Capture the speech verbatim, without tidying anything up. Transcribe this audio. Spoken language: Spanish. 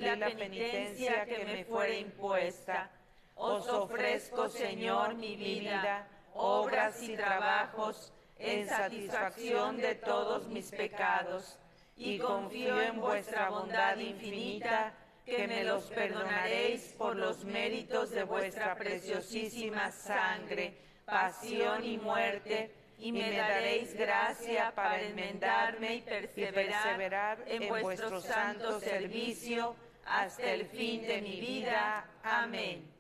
cumplir la penitencia que me fuere impuesta. Os ofrezco, Señor, mi vida, obras y trabajos, en satisfacción de todos mis pecados, y confío en vuestra bondad infinita, que me los perdonaréis por los méritos de vuestra preciosísima sangre, pasión y muerte, y me daréis gracia para enmendarme y perseverar en vuestro santo servicio hasta el fin de mi vida. Amén.